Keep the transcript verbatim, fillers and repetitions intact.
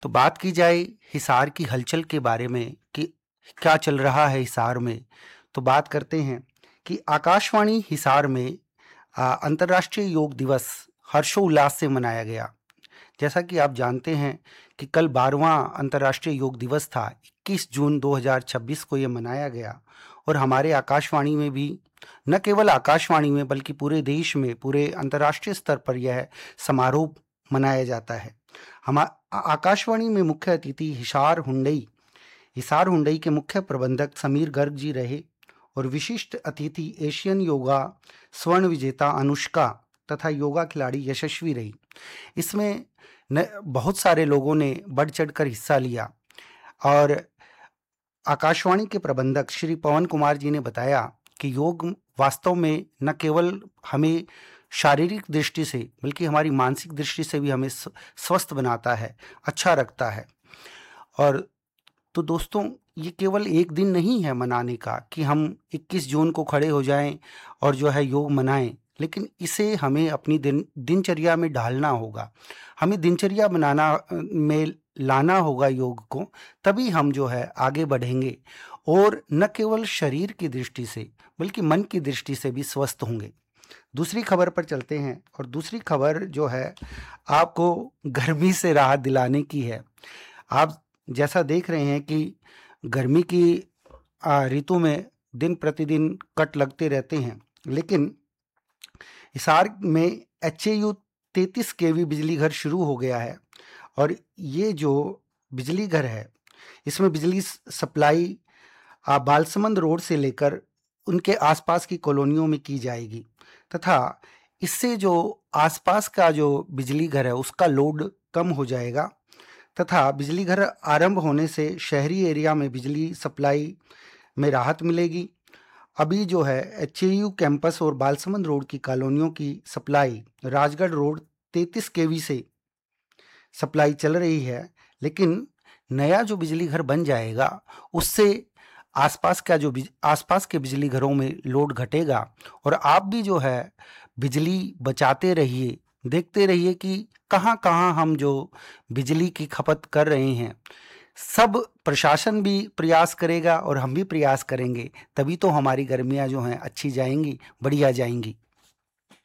तो बात की जाए हिसार की हलचल के बारे में कि क्या चल रहा है हिसार में, तो बात करते हैं कि आकाशवाणी हिसार में आ, अंतर्राष्ट्रीय योग दिवस हर्षोल्लास से मनाया गया। जैसा कि आप जानते हैं कि कल बारहवां अंतर्राष्ट्रीय योग दिवस था। इक्कीस जून दो हज़ार छब्बीस को यह मनाया गया और हमारे आकाशवाणी में भी, न केवल आकाशवाणी में बल्कि पूरे देश में, पूरे अंतर्राष्ट्रीय स्तर पर यह समारोह मनाया जाता है। हम आकाशवाणी में मुख्य अतिथि हिसार हुंडई हिसार हुंडई के मुख्य प्रबंधक समीर गर्ग जी रहे और विशिष्ट अतिथि एशियन योगा स्वर्ण विजेता अनुष्का तथा योगा खिलाड़ी यशस्वी रही। इसमें न, बहुत सारे लोगों ने बढ़ चढ़कर हिस्सा लिया और आकाशवाणी के प्रबंधक श्री पवन कुमार जी ने बताया कि योग वास्तव में न केवल हमें शारीरिक दृष्टि से बल्कि हमारी मानसिक दृष्टि से भी हमें स्वस्थ बनाता है, अच्छा रखता है। और तो दोस्तों, ये केवल एक दिन नहीं है मनाने का कि हम इक्कीस जून को खड़े हो जाएं और जो है योग मनाएं, लेकिन इसे हमें अपनी दिन दिनचर्या में ढालना होगा। हमें दिनचर्या बनाना में लाना होगा योग को, तभी हम जो है आगे बढ़ेंगे और न केवल शरीर की दृष्टि से बल्कि मन की दृष्टि से भी स्वस्थ होंगे। दूसरी खबर पर चलते हैं और दूसरी खबर जो है आपको गर्मी से राहत दिलाने की है। आप जैसा देख रहे हैं कि गर्मी की ऋतु में दिन प्रतिदिन कट लगते रहते हैं, लेकिन हिसार में एच ए यू तैंतीस के वी बिजली घर शुरू हो गया है और ये जो बिजली घर है इसमें बिजली सप्लाई बालसमंद रोड से लेकर उनके आसपास की कॉलोनियों में की जाएगी तथा इससे जो आसपास का जो बिजली घर है उसका लोड कम हो जाएगा तथा बिजली घर आरंभ होने से शहरी एरिया में बिजली सप्लाई में राहत मिलेगी। अभी जो है एच ए यू कैंपस और बालसमंद रोड की कॉलोनियों की सप्लाई राजगढ़ रोड तैंतीस के वी से सप्लाई चल रही है, लेकिन नया जो बिजली घर बन जाएगा उससे आसपास का जो आसपास के बिजली घरों में लोड घटेगा और आप भी जो है बिजली बचाते रहिए, देखते रहिए कि कहाँ कहाँ हम जो बिजली की खपत कर रहे हैं। सब प्रशासन भी प्रयास करेगा और हम भी प्रयास करेंगे, तभी तो हमारी गर्मियाँ जो हैं अच्छी जाएंगी, बढ़िया जाएंगी।